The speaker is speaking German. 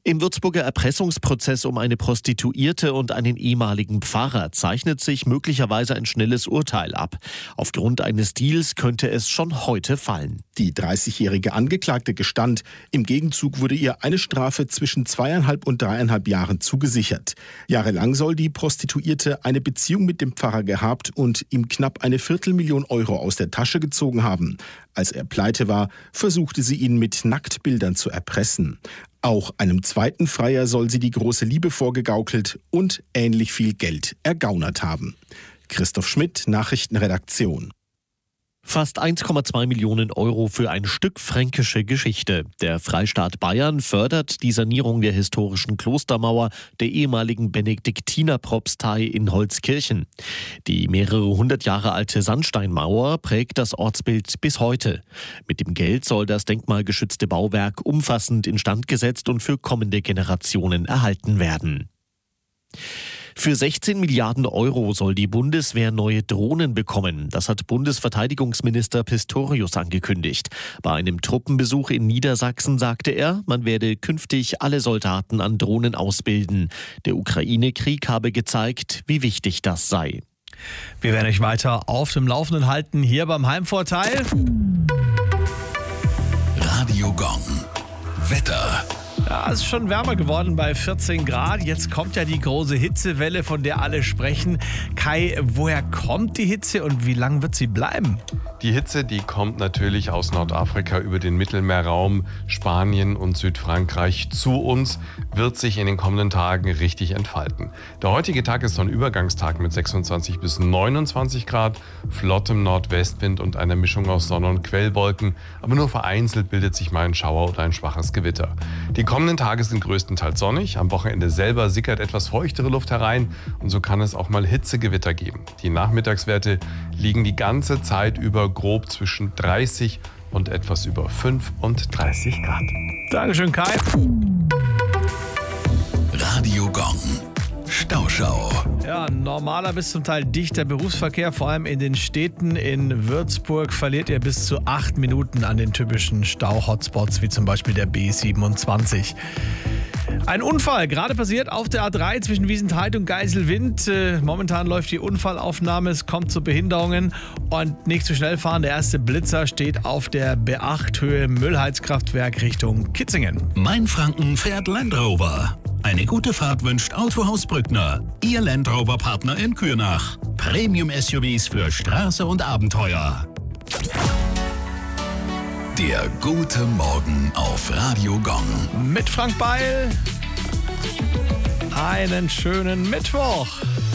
Im Würzburger Erpressungsprozess um eine Prostituierte und einen ehemaligen Pfarrer zeichnet sich möglicherweise ein schnelles Urteil ab. Aufgrund eines Deals könnte es schon heute fallen. Die 30-jährige Angeklagte gestand. Im Gegenzug wurde ihr eine Strafe zwischen 2,5 und 3,5 Jahren zugesichert. Jahrelang soll die Prostituierte eine Beziehung mit dem Pfarrer gehabt und ihm knapp eine Viertelmillion Euro aus der Tasche gezogen haben. Als er pleite war, versuchte sie ihn mit Nacktbildern zu erpressen. Auch einem zweiten Freier soll sie die große Liebe vorgegaukelt und ähnlich viel Geld ergaunert haben. Christoph Schmidt, Nachrichtenredaktion. Fast 1,2 Millionen Euro für ein Stück fränkische Geschichte. Der Freistaat Bayern fördert die Sanierung der historischen Klostermauer der ehemaligen Benediktinerpropstei in Holzkirchen. Die mehrere hundert Jahre alte Sandsteinmauer prägt das Ortsbild bis heute. Mit dem Geld soll das denkmalgeschützte Bauwerk umfassend instand gesetzt und für kommende Generationen erhalten werden. Für 16 Milliarden Euro soll die Bundeswehr neue Drohnen bekommen. Das hat Bundesverteidigungsminister Pistorius angekündigt. Bei einem Truppenbesuch in Niedersachsen sagte er, man werde künftig alle Soldaten an Drohnen ausbilden. Der Ukraine-Krieg habe gezeigt, wie wichtig das sei. Wir werden euch weiter auf dem Laufenden halten, hier beim Heimvorteil. Radio Gong. Wetter. Ja, es ist schon wärmer geworden bei 14 Grad. Jetzt kommt ja die große Hitzewelle, von der alle sprechen. Kai, woher kommt die Hitze und wie lang wird sie bleiben? Die Hitze, die kommt natürlich aus Nordafrika über den Mittelmeerraum, Spanien und Südfrankreich zu uns, wird sich in den kommenden Tagen richtig entfalten. Der heutige Tag ist so ein Übergangstag mit 26 bis 29 Grad, flottem Nordwestwind und einer Mischung aus Sonne- und Quellwolken, aber nur vereinzelt bildet sich mal ein Schauer oder ein schwaches Gewitter. Die kommenden Tage sind größtenteils sonnig, am Wochenende selber sickert etwas feuchtere Luft herein und so kann es auch mal Hitzegewitter geben. Die Nachmittagswerte liegen die ganze Zeit über grob zwischen 30 und etwas über 35 Grad. Dankeschön, Kai. Radio Gong. Stauschau. Ja, normaler bis zum Teil dichter Berufsverkehr, vor allem in den Städten. In Würzburg verliert ihr bis zu 8 Minuten an den typischen Stau-Hotspots, wie zum Beispiel der B27. Ein Unfall, gerade passiert auf der A3 zwischen Wiesenthal und Geiselwind. Momentan läuft die Unfallaufnahme, es kommt zu Behinderungen und nicht zu schnell fahren. Der erste Blitzer steht auf der B8 Höhe Müllheizkraftwerk Richtung Kitzingen. Mainfranken fährt Land Rover. Eine gute Fahrt wünscht Autohaus Brückner. Ihr Land Rover Partner in Kürnach. Premium-SUVs für Straße und Abenteuer. Der gute Morgen auf Radio Gong. Mit Frank Beil. Einen schönen Mittwoch.